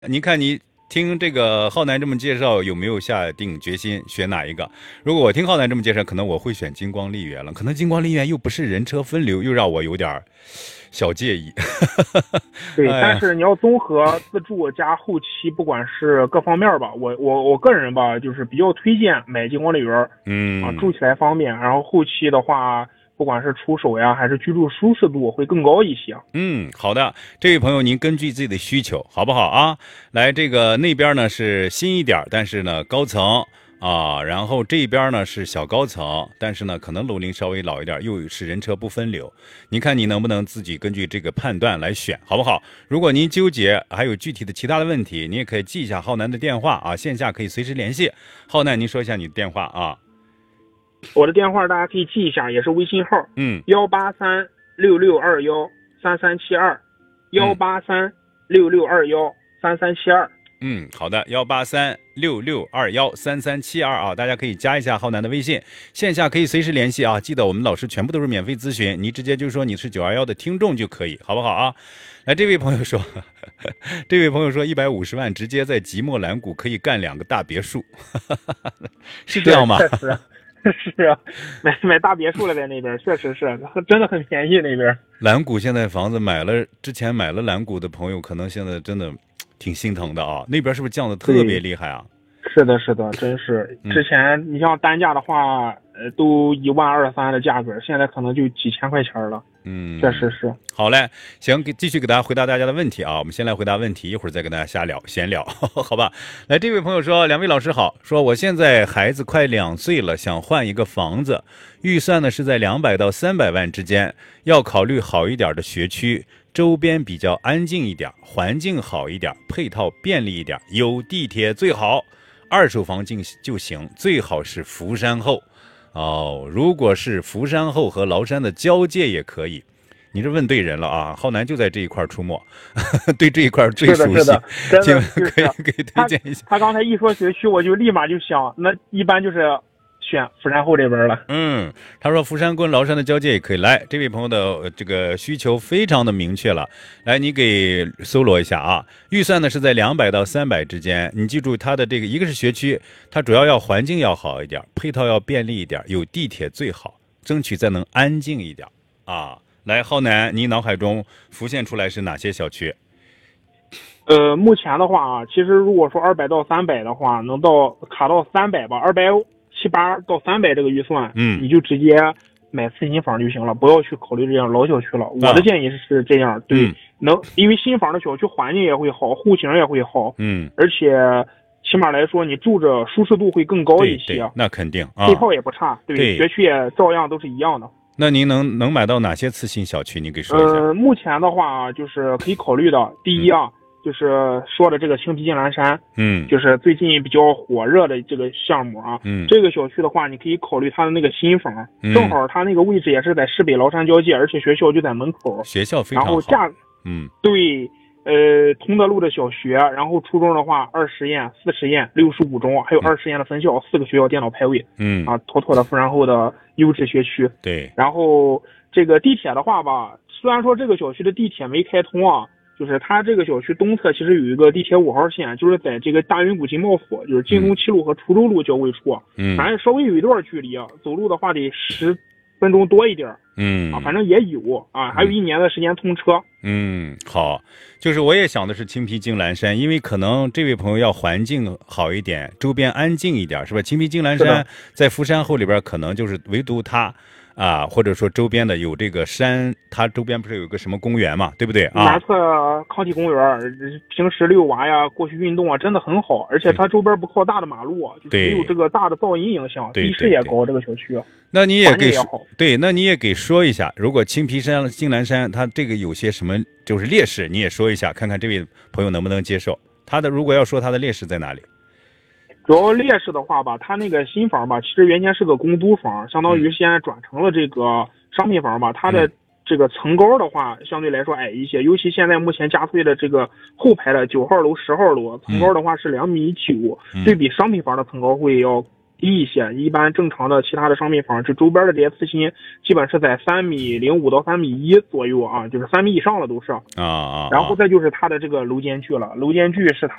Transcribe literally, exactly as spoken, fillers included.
您看你听这个浩南这么介绍，有没有下定决心选哪一个？如果我听浩南这么介绍，可能我会选金光丽园了。可能金光丽园又不是人车分流，又让我有点小介意。 对， 哎呀， 但是你要综合自助加后期，不管是各方面吧，我我我个人吧，就是比较推荐买金光丽园啊， 嗯住起来方便，然后后期的话，不管是出手呀，还是居住舒适度会更高一些。 嗯，好的，这位朋友，您根据自己的需求，好不好啊？来，这个那边呢是新一点，但是呢高层。啊，然后这边呢是小高层，但是呢可能楼龄稍微老一点，又是人车不分流。您看你能不能自己根据这个判断来选，好不好？如果您纠结还有具体的其他的问题，你也可以记一下浩南的电话啊，线下可以随时联系。浩南，您说一下你的电话啊。 我的电话大家可以记一下，也是微信号， 嗯， 幺八三六六二幺三三七二，幺八三六六二幺三三七二。 嗯，好的，幺八三六六二幺三三七二啊，大家可以加一下浩南的微信，线下可以随时联系啊。记得我们老师全部都是免费咨询，你直接就说你是九二幺的听众就可以，好不好啊？来，这位朋友说，呵呵这位朋友说一百五十万直接在即墨蓝谷可以干两个大别墅，呵呵是这样吗？ 确实，是啊，买买大别墅了，在那边确实是，真的很便宜那边。 蓝谷现在房子买了，之前买了蓝谷的朋友，可能现在真的挺心疼的啊。那边是不是降的特别厉害啊？ 是的，是的，真是。之前你像单价的话，呃，都一万二三的价格，现在可能就几千块钱了。 嗯， 确实是。 好嘞，行，给继续给大家回答大家的问题啊。我们先来回答问题，一会儿再跟大家瞎聊闲聊，好吧？来，这位朋友说，两位老师好，说我现在孩子快两岁了，想换一个房子，预算呢是在两百到三百万之间，要考虑好一点的学区，周边比较安静一点，环境好一点，配套便利一点，有地铁最好，二手房进就行，最好是福山后。哦，如果是福山后和崂山的交界也可以。你这问对人了啊！浩南就在这一块出没，对这一块最熟悉，请问可以可以推荐一下。 他刚才一说学区，我就立马就想，那一般就是选福山后这边了。 嗯，他说福山跟崂山的交界也可以。来，这位朋友的这个需求非常的明确了，来，你给搜罗一下啊。预算呢是在两百到三百之间，你记住它的这个，一个是学区，它主要要环境要好一点，配套要便利一点，有地铁最好，争取再能安静一点啊。来，浩南，你脑海中浮现出来是哪些小区？ 呃，目前的话啊，其实如果说二百到三百的话，能到卡到三百吧，二百七八到三百这个预算， 嗯， 你就直接买次新房就行了，不要去考虑这样老小区了。我的建议是这样，对， 嗯、 能因为新房的小区环境也会好，户型也会好， 嗯， 而且起码来说，你住着舒适度会更高一些。 那肯定啊， 配套也不差，对， 对学区也照样都是一样的。 那您能能买到哪些次新小区？你给说一下。 呃，目前的话就是可以考虑的，第一啊，嗯、就是说的这个青皮金兰山， 嗯， 就是最近比较火热的这个项目啊， 嗯， 这个小区的话，你可以考虑它的那个新房， 嗯、 正好它那个位置也是在市北崂山交界，而且学校就在门口， 学校非常好。 然后价， 嗯， 对。呃，通德路的小学，然后初中的话，二实验、四实验、六十五中，还有二实验的分校，嗯、四个学校电脑排位， 嗯啊，妥妥的福山后的优质学区。 对， 然后这个地铁的话吧，虽然说这个小区的地铁没开通啊，就是它这个小区东侧其实有一个地铁五号线，就是在这个大云古金茂府，就是晋东七路和滁州路交汇处， 嗯， 反正稍微有一段距离啊，走路的话得十分钟多一点， 嗯啊，反正也有啊，还有一年的时间通车。 嗯，好，就是我也想的是青皮金兰山，因为可能这位朋友要环境好一点，周边安静一点，是吧？青皮金兰山在福山后里边，可能就是唯独它啊，或者说周边的有这个山，它周边不是有个什么公园嘛，对不对啊？ 南侧康体公园，平时遛娃呀、过去运动啊，真的很好，而且它周边不靠大的马路啊，就没有这个大的噪音影响，地势也高，这个小区。 那你也给对，那你也给说一下，如果青皮山、金兰山，它这个有些什么就是劣势，你也说一下，看看这位朋友能不能接受。他的如果要说他的劣势在哪里？ 主要劣势的话吧，它那个新房吧，其实原先是个公租房，相当于现在转成了这个商品房吧，它的这个层高的话相对来说矮一些，尤其现在目前加推的这个后排的九号楼、十号楼，层高的话是两米九，对比商品房的层高会要低一些。一般正常的其他的商品房，这周边的这些次新，基本是在三米零五到三米一左右啊，就是三米以上了都是啊啊。 然后再就是它的这个楼间距了，楼间距是它